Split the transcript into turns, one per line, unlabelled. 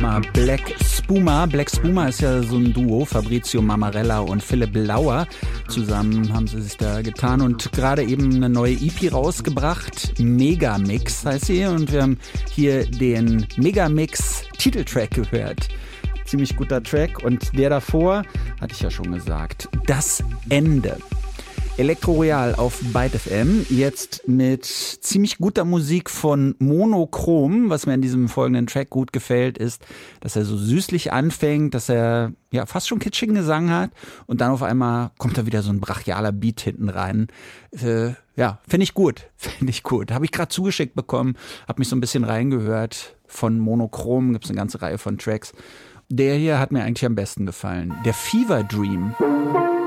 Spuma, Black Spuma. Black Spuma ist ja so ein Duo, Fabrizio Mamarella und Philipp Lauer. Zusammen haben sie sich da getan und gerade eben eine neue EP rausgebracht. Megamix heißt sie und wir haben hier den Megamix Titeltrack gehört. Ziemlich guter Track und der davor, hatte ich ja schon gesagt, Das Ende. Elektro Royal auf Byte FM, jetzt mit ziemlich guter Musik von Monochrom. Was mir in diesem folgenden Track gut gefällt, ist, dass er so süßlich anfängt, dass er ja fast schon kitschigen Gesang hat und dann auf einmal kommt da wieder so ein brachialer Beat hinten rein. Ja, finde ich gut, Habe ich gerade zugeschickt bekommen, habe mich so ein bisschen reingehört. Von Monochrom gibt's eine ganze Reihe von Tracks. Der hier hat mir eigentlich am besten gefallen. Der Fever Dream.